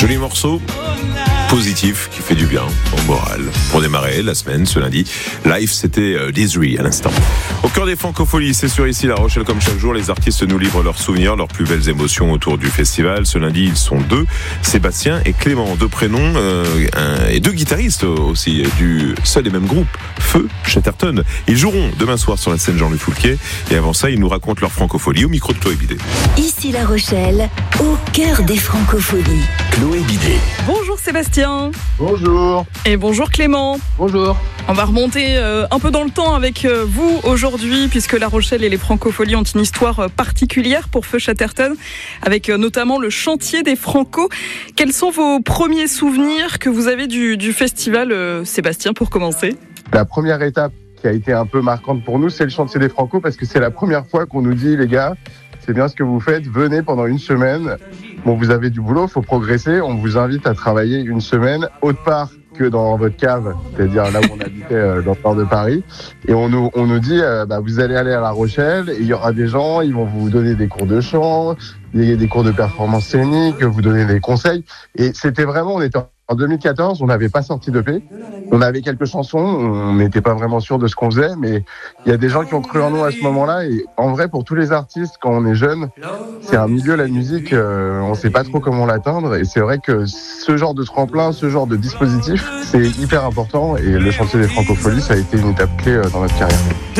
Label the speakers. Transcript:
Speaker 1: Joli morceau, positif, qui fait du bien au moral. Pour démarrer la semaine, ce lundi, live, c'était Desiree à l'instant. Au cœur des francopholies, c'est sur ici La Rochelle, comme chaque jour, les artistes nous livrent leurs souvenirs, leurs plus belles émotions autour du festival. Ce lundi, ils sont deux, Sébastien et Clément, deux prénoms et deux guitaristes aussi, du seul et même groupe, Feu Chatterton. Ils joueront demain soir sur la scène Jean-Louis Foulquier, et avant ça, ils nous racontent leur francophonie au micro de Chloé Bidet.
Speaker 2: Ici La Rochelle, au cœur des francopholies.
Speaker 1: Chloé Bidet.
Speaker 3: Bonjour Sébastien.
Speaker 4: Bonjour.
Speaker 3: Et bonjour Clément.
Speaker 4: Bonjour.
Speaker 3: On va remonter un peu dans le temps avec vous aujourd'hui, puisque La Rochelle et les francopholies ont une histoire particulière pour Feu Chatterton, avec notamment le chantier des Francos. Quels sont vos premiers souvenirs que vous avez du festival, Sébastien, pour commencer ?
Speaker 4: La première étape qui a été un peu marquante pour nous, c'est le chantier des Francos, parce que c'est la première fois qu'on nous dit, les gars, c'est bien ce que vous faites, venez pendant une semaine. Bon, vous avez du boulot, faut progresser, on vous invite à travailler une semaine autre part que dans votre cave, c'est-à-dire là où on habitait dans le nord de Paris. Et on nous dit, vous allez aller à La Rochelle, et il y aura des gens, ils vont vous donner des cours de chant, des cours de performance scénique, vous donner des conseils. Et c'était vraiment, on était en 2014, on n'avait pas sorti d'EP. On avait quelques chansons, on n'était pas vraiment sûr de ce qu'on faisait, mais il y a des gens qui ont cru en nous à ce moment-là. Et en vrai, pour tous les artistes, quand on est jeune, c'est un milieu, la musique, on ne sait pas trop comment l'atteindre. Et c'est vrai que ce genre de tremplin, ce genre de dispositif, c'est hyper important. Et le chantier des francopholies, ça a été une étape clé dans notre carrière.